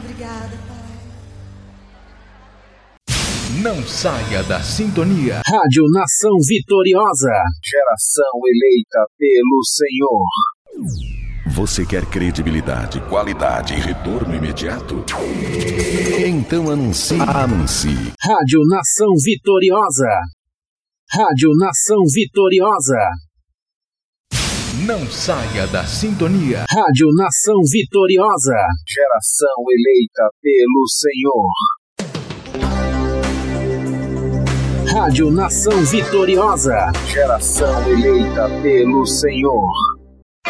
Obrigada, Pai. Não saia da sintonia. Rádio Nação Vitoriosa. Geração eleita pelo Senhor. Você quer credibilidade, qualidade e retorno imediato? Então anuncie. Rádio Nação Vitoriosa. Rádio Nação Vitoriosa. Não saia da sintonia. Rádio Nação Vitoriosa. Geração eleita pelo Senhor. Rádio Nação Vitoriosa. Geração eleita pelo Senhor.